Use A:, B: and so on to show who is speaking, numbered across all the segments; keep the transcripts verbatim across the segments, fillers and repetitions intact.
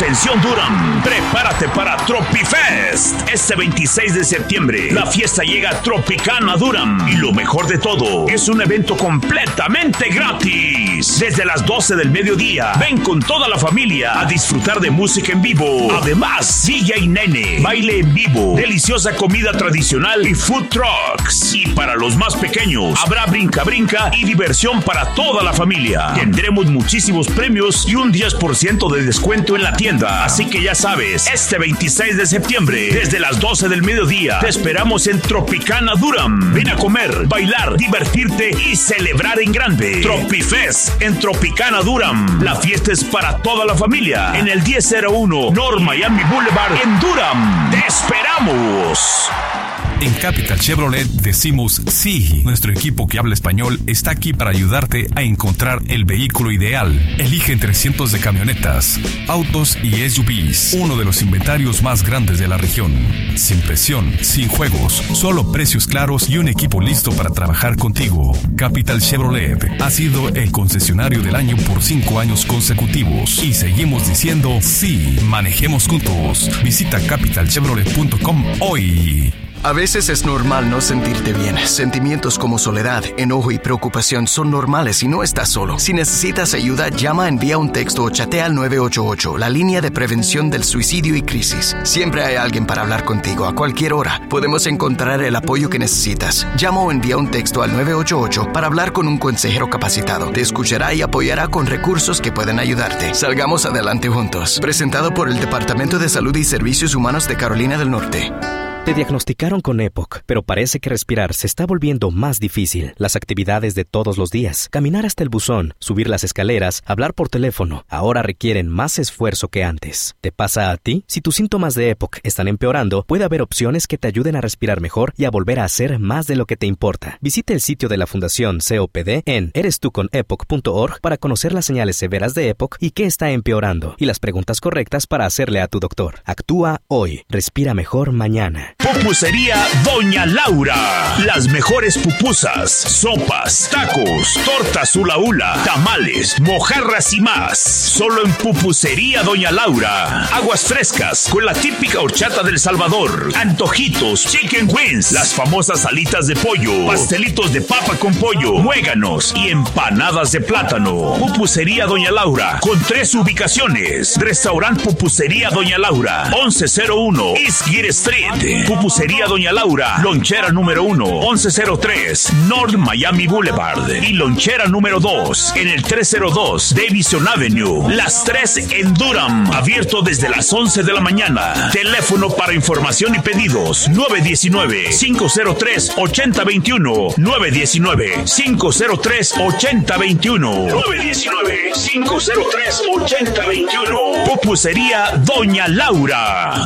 A: Atención Durham, prepárate para Tropifest. Este veintiséis de septiembre, la fiesta llega a Tropicana Durham. Y lo mejor de todo, es un evento completamente gratis. Desde las doce del mediodía, ven con toda la familia a disfrutar de música en vivo. Además, D J Nene, baile en vivo, deliciosa comida tradicional y food trucks. Y para los más pequeños, habrá brinca-brinca y diversión para toda la familia. Tendremos muchísimos premios y un diez por ciento de descuento en la tienda. Así que ya sabes, este veintiséis de septiembre, desde las doce del mediodía, te esperamos en Tropicana Durham. Ven a comer, bailar, divertirte y celebrar en grande. Tropifest en Tropicana Durham. La fiesta es para toda la familia en el diez cero uno North Miami Boulevard en Durham. ¡Te esperamos!
B: En Capital Chevrolet decimos sí. Nuestro equipo que habla español está aquí para ayudarte a encontrar el vehículo ideal. Elige entre cientos de camionetas, autos y S U Vs. Uno de los inventarios más grandes de la región. Sin presión, sin juegos, solo precios claros y un equipo listo para trabajar contigo. Capital Chevrolet ha sido el concesionario del año por cinco años consecutivos. Y seguimos diciendo sí. Manejemos juntos. Visita capital chevrolet punto com hoy.
C: A veces es normal no sentirte bien. Sentimientos como soledad, enojo y preocupación son normales y no estás solo. Si necesitas ayuda, llama, envía un texto o chatea al nueve ocho ocho, la línea de prevención del suicidio y crisis. Siempre hay alguien para hablar contigo a cualquier hora. Podemos encontrar el apoyo que necesitas. Llama o envía un texto al nueve ocho ocho para hablar con un consejero capacitado. Te escuchará y apoyará con recursos que pueden ayudarte. Salgamos adelante juntos. Presentado por el Departamento de Salud y Servicios Humanos de Carolina del Norte.
D: Te diagnosticaron con E P O C, pero parece que respirar se está volviendo más difícil. Las actividades de todos los días, caminar hasta el buzón, subir las escaleras, hablar por teléfono, ahora requieren más esfuerzo que antes. ¿Te pasa a ti? Si tus síntomas de E P O C están empeorando, puede haber opciones que te ayuden a respirar mejor y a volver a hacer más de lo que te importa. Visita el sitio de la Fundación C O P D en eres tú con E P O C punto org para conocer las señales severas de E P O C y qué está empeorando, y las preguntas correctas para hacerle a tu doctor. Actúa hoy. Respira mejor mañana.
A: Pupusería Doña Laura. Las mejores pupusas, sopas, tacos, tortas hula hula, tamales, mojarras y más. Solo en Pupusería Doña Laura. Aguas frescas con la típica horchata del Salvador, antojitos, chicken wings, las famosas alitas de pollo, pastelitos de papa con pollo, muéganos y empanadas de plátano. Pupusería Doña Laura con tres ubicaciones. Restaurant Pupusería Doña Laura, once cero uno East Gate Street. Pupusería Doña Laura, lonchera número uno, once cero tres North Miami Boulevard. Y lonchera número dos en el trescientos dos Davison Avenue. Las tres en Durham. Abierto desde las once de la mañana. Teléfono para información y pedidos: nueve uno nueve, cinco cero tres, ocho cero dos uno. nueve uno nueve, cinco cero tres, ocho cero dos uno. nueve uno nueve, cinco cero tres, ocho cero dos uno. Pupusería Doña Laura.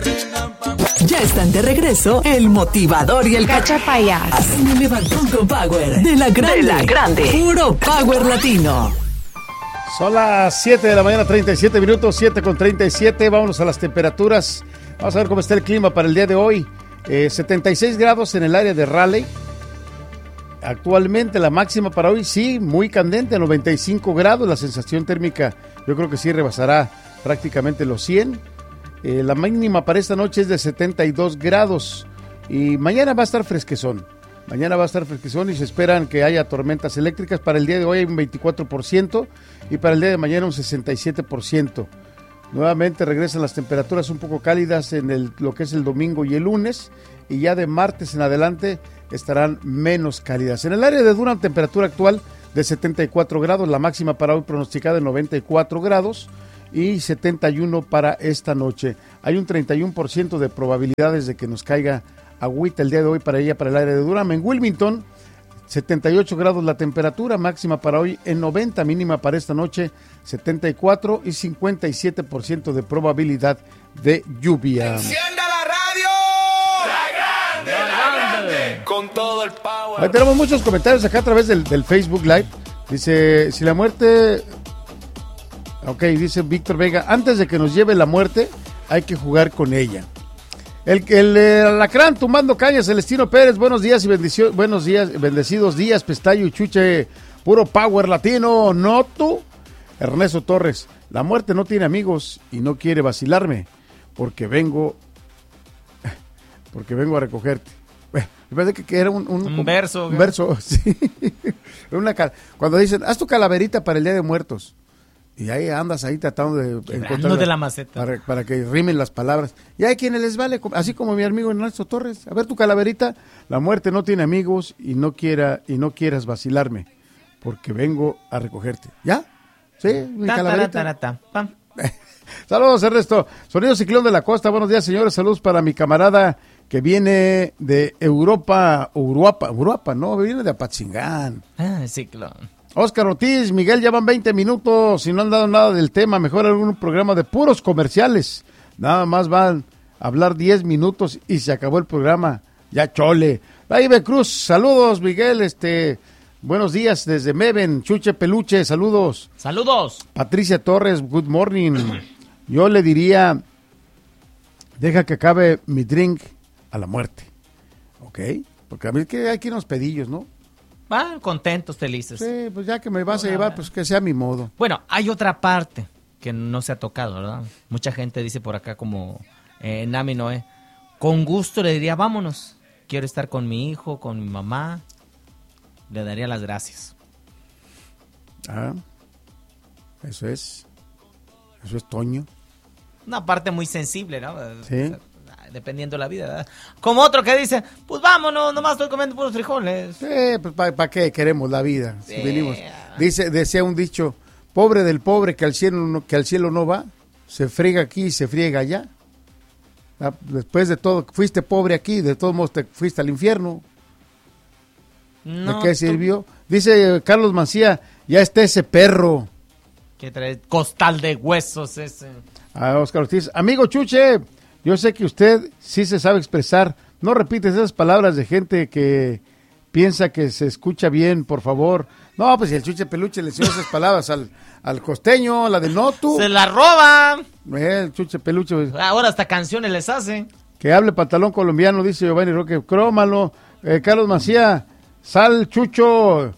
E: Ya están de regreso el motivador y el
F: cachapayas.
E: Hacen el levantón con Power de la grande.
F: De la grande.
E: Puro Power Latino.
G: Son las siete de la mañana, treinta y siete minutos, siete con treinta y siete. Vámonos a las temperaturas. Vamos a ver cómo está el clima para el día de hoy. Eh, setenta y seis grados en el área de Raleigh. Actualmente la máxima para hoy, sí, muy candente, noventa y cinco grados. La sensación térmica yo creo que sí rebasará prácticamente los cien. Eh, la mínima para esta noche es de setenta y dos grados y mañana va a estar fresquezón. Mañana va a estar fresquezón y se esperan que haya tormentas eléctricas. Para el día de hoy hay un veinticuatro por ciento y para el día de mañana un sesenta y siete por ciento. Nuevamente regresan las temperaturas un poco cálidas en el, lo que es el domingo y el lunes, y ya de martes en adelante estarán menos cálidas. En el área de Durham, temperatura actual de setenta y cuatro grados, la máxima para hoy pronosticada de noventa y cuatro grados y setenta y uno para esta noche. Hay un treinta y uno por ciento de probabilidades de que nos caiga agüita el día de hoy para ella, para el área de Durham. En Wilmington, setenta y ocho grados la temperatura, máxima para hoy en noventa, mínima para esta noche setenta y cuatro y cincuenta y siete por ciento de probabilidad de lluvia.
H: ¡Encienda la radio! ¡La grande, la grande! Con todo el power.
G: Ahí tenemos muchos comentarios acá a través del, del Facebook Live. Dice, si la muerte... Ok, dice Víctor Vega, antes de que nos lleve la muerte, hay que jugar con ella. El, el, el alacrán tumbando cañas, Celestino Pérez, buenos días y bendiciones, buenos días, bendecidos días, Pestayo y Chuche, puro Power Latino, ¿no tú? Ernesto Torres, La muerte no tiene amigos y no quiere vacilarme, porque vengo, porque vengo a recogerte. Bueno, me parece que, que era un, un,
F: un verso.
G: Un verso, sí. Una, cuando dicen, haz tu calaverita para el Día de Muertos. Y ahí andas ahí tratando de encontrar
F: de la maceta.
G: Para, para que rimen las palabras. Y hay quienes les vale, así como mi amigo Ernesto Torres. A ver tu calaverita. La muerte no tiene amigos y no quiera y no quieras vacilarme, porque vengo a recogerte. ¿Ya? ¿Sí? Mi
F: ta,
G: calaverita.
F: Ta, ta, ta, ta,
G: Saludos, Ernesto. Sonido Ciclón de la Costa. Buenos días, señores. Saludos para mi camarada que viene de Europa, Uruapa, Uruapa, no, viene de Apatzingán.
F: Ah, Ciclón.
G: Oscar Ortiz, Miguel, ya van veinte minutos y no han dado nada del tema. Mejor algún programa de puros comerciales. Nada más van a hablar diez minutos y se acabó el programa. Ya chole. Ibe Cruz, saludos, Miguel. Este, buenos días desde Meven. Chuche Peluche, saludos.
F: Saludos.
G: Patricia Torres, good morning. Yo le diría, deja que acabe mi drink a la muerte. ¿Ok? Porque a mí que hay que ir unos pedillos, ¿no?
F: Ah, contentos, felices.
G: Sí, pues ya que me vas a llevar, pues que sea a mi modo.
F: Bueno, hay otra parte que no se ha tocado, ¿verdad? Mucha gente dice por acá como eh, Nami Noé, con gusto le diría, vámonos, quiero estar con mi hijo, con mi mamá, le daría las gracias.
G: Ah, eso es, eso es Toño.
F: Una parte muy sensible, ¿no?
G: Sí.
F: Dependiendo de la vida, ¿verdad? Como otro que dice, pues vámonos, nomás estoy comiendo puros frijoles.
G: Sí, pues ¿para pa qué queremos la vida?
F: Sí.
G: Si venimos. Dice, decía un dicho, pobre del pobre que al cielo no, que al cielo no va, se friega aquí y se friega allá. Ah, después de todo, fuiste pobre aquí, de todos modos te fuiste al infierno. No, ¿de qué sirvió? Tú... Dice Carlos Mancía, ya está ese perro.
F: Que trae costal de huesos ese.
G: Ah, Oscar Ortiz, amigo Chuche, yo sé que usted sí se sabe expresar. No repites esas palabras de gente que piensa que se escucha bien, por favor. No, pues si el Chuche Peluche le enseñó esas palabras al, al costeño, la de no tú.
F: ¡Se la roba!
G: Eh, el Chuche Peluche. Pues,
F: ahora hasta canciones les hace.
G: Que hable pantalón colombiano, dice Giovanni Roque. Crómalo. Eh, Carlos Macía, sal, Chucho.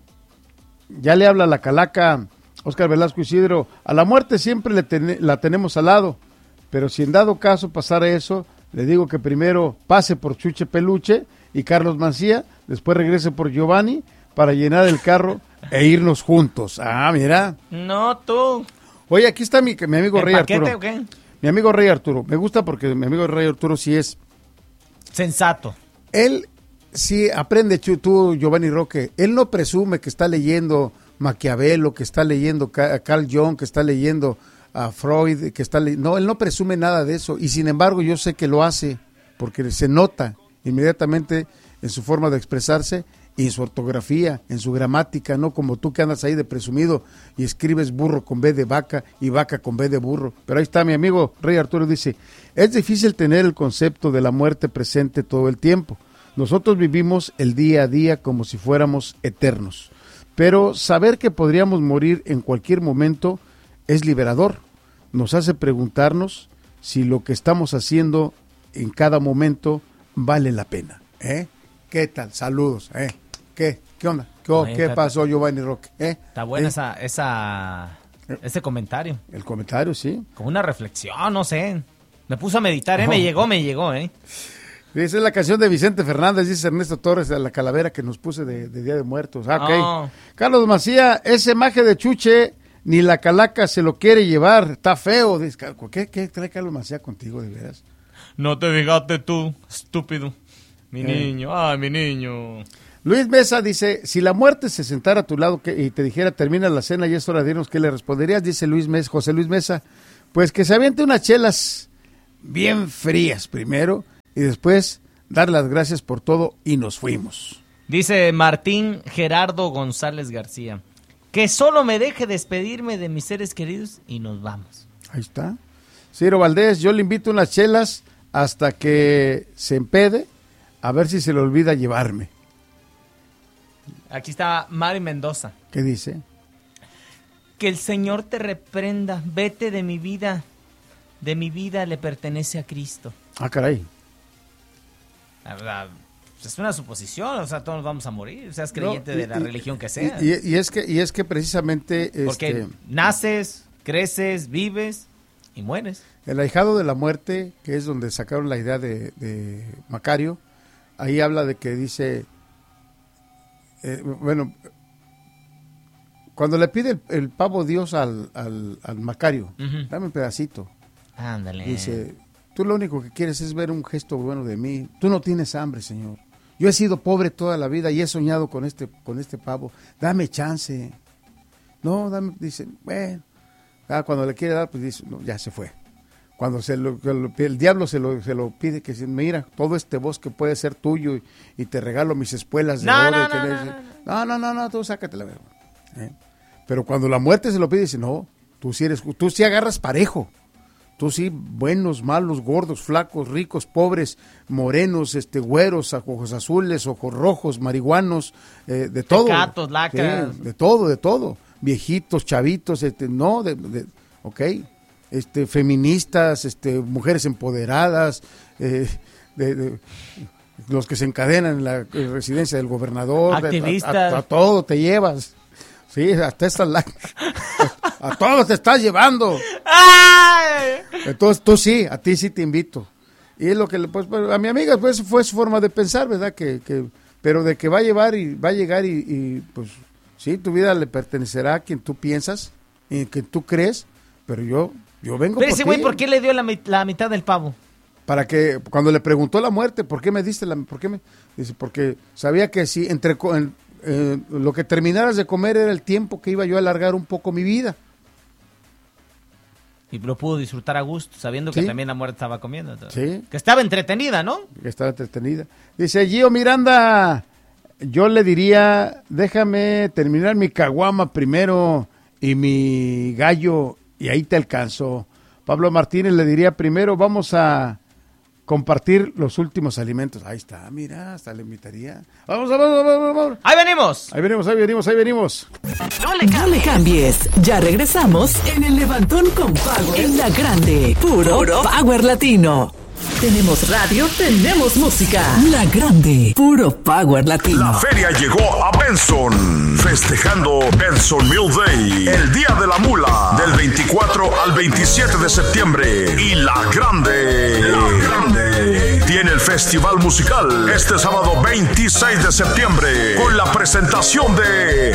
G: Ya le habla la calaca. Oscar Velasco Isidro. A la muerte siempre le ten- la tenemos al lado. Pero si en dado caso pasara eso, le digo que primero pase por Chuche Peluche y Carlos Mancía, después regrese por Giovanni para llenar el carro e irnos juntos. Ah, mira.
F: No, tú.
G: Oye, aquí está mi, mi amigo
F: ¿El
G: Rey
F: paquete,
G: Arturo.
F: o qué?
G: Mi amigo Rey Arturo. Me gusta porque mi amigo Rey Arturo sí es...
F: sensato.
G: Él sí aprende, tú, Giovanni Roque. Él no presume que está leyendo Maquiavelo, que está leyendo Carl Jung, que está leyendo... a Freud, que está le- no, él no presume nada de eso, y sin embargo yo sé que lo hace, porque se nota inmediatamente en su forma de expresarse, y en su ortografía, en su gramática, no como tú que andas ahí de presumido, y escribes burro con B de vaca, y vaca con B de burro. Pero ahí está mi amigo Rey Arturo, dice, es difícil tener el concepto de la muerte presente todo el tiempo, nosotros vivimos el día a día como si fuéramos eternos, pero saber que podríamos morir en cualquier momento es liberador. Nos hace preguntarnos si lo que estamos haciendo en cada momento vale la pena. ¿Eh? ¿Qué tal? Saludos. ¿Eh? ¿Qué? ¿Qué onda? ¿Qué, Oye, ¿qué pasó, Giovanni Roque? ¿Eh?
F: Está buena
G: ¿Eh?
F: esa, esa, ese comentario.
G: El comentario, sí.
F: Como una reflexión, no sé. Me puso a meditar, ¿eh? Me oh. llegó, me llegó, ¿eh?
G: Esa es la canción de Vicente Fernández, dice Ernesto Torres, de la calavera que nos puse de, de Día de Muertos. Ah, ok. Oh. Carlos Macía, ese maje de Chuche... ni la calaca se lo quiere llevar, está feo. ¿Qué, qué trae Carlos Macía contigo, de veras?
F: No te fijaste tú, estúpido. Mi eh. niño, ay, mi niño.
G: Luis Mesa dice, si la muerte se sentara a tu lado que, y te dijera, termina la cena y es hora de irnos, ¿qué le responderías? Dice Luis Mesa, José Luis Mesa, pues que se aviente unas chelas bien frías primero y después dar las gracias por todo y nos fuimos.
F: Dice Martín Gerardo González García. Que solo me deje despedirme de mis seres queridos y nos vamos.
G: Ahí está. Ciro Valdés, yo le invito unas chelas hasta que se empede, a ver si se le olvida llevarme.
F: Aquí está Mari Mendoza.
G: ¿Qué dice?
F: Que el Señor te reprenda, vete de mi vida, de mi vida le pertenece a Cristo.
G: Ah, caray.
F: La verdad... es una suposición, o sea, todos vamos a morir, seas creyente no, y, de la
G: y,
F: religión que sea.
G: Y, y, y es que y es que precisamente
F: porque
G: este...
F: naces, creces, vives y mueres.
G: El ahijado de la muerte, que es donde sacaron la idea de, de Macario, ahí habla de que dice, eh, bueno, cuando le pide el, el pavo Dios al, al, al Macario, uh-huh. dame un pedacito.
F: Ándale.
G: Dice, tú lo único que quieres es ver un gesto bueno de mí. Tú no tienes hambre, Señor. Yo he sido pobre toda la vida y he soñado con este, con este pavo. Dame chance. No, dame, dice, bueno. Ah, cuando le quiere dar, pues dice, no, ya se fue. Cuando se lo, el diablo se lo, se lo pide, que dice, mira, todo este bosque puede ser tuyo y, y te regalo mis espuelas de
F: no,
G: oro.
F: No,
G: y
F: no,
G: no,
F: no, no,
G: no, no, no, no, tú sácatela. ¿Eh? Pero cuando la muerte se lo pide, dice, no, tú sí eres, tú sí agarras parejo. Tú sí, buenos, malos, gordos, flacos, ricos, pobres, morenos, este, güeros, ojos azules, ojos rojos, marihuanos, eh, de todo.
F: Tecatos, lacras.
G: Sí, de todo, de todo. Viejitos, chavitos, este, no, de, de, ok. Este, feministas, este, mujeres empoderadas, eh, de, de, los que se encadenan en la residencia del gobernador,
F: activistas,
G: de, a, a, a todo te llevas, sí, hasta estas la, a, a todos te estás llevando. ¡Ay! Entonces tú sí, a ti sí te invito. Y es lo que pues a mi amiga pues fue su forma de pensar, ¿verdad? Que, que pero de que va a llevar y va a llegar y, y pues sí, tu vida le pertenecerá a quien tú piensas y que tú crees, pero yo Yo vengo
F: Pero
G: por
F: ese
G: ti.
F: güey, ¿por qué le dio la, la mitad del pavo?
G: Para que, cuando le preguntó la muerte, ¿por qué me diste la, por qué me? Dice, porque sabía que si entre en, eh, lo que terminaras de comer era el tiempo que iba yo a alargar un poco mi vida.
F: Y lo pudo disfrutar a gusto, sabiendo que
G: ¿Sí?
F: también la muerte estaba comiendo.
G: Sí.
F: Que estaba entretenida, ¿no?
G: Que estaba entretenida. Dice, Gio Miranda, yo le diría, déjame terminar mi caguama primero y mi gallo, y ahí te alcanzo. Pablo Martínez le diría, primero vamos a compartir los últimos alimentos. Ahí está, mira, hasta le invitaría. Vamos, vamos, vamos, vamos.
F: ¡Ahí venimos!
G: Ahí venimos, ahí venimos, ahí venimos.
E: No le, no le cambies. Ya regresamos en el Levantón con Power. En la grande, puro, puro Power Latino. Tenemos radio, tenemos música. La grande, puro Power Latino.
A: La feria llegó a Benson, festejando Benson Mill Day, el Día de la Mula, del veinticuatro al veintisiete de septiembre. Y La Grande, La Grande tiene el festival musical este sábado veintiséis de septiembre, con la presentación de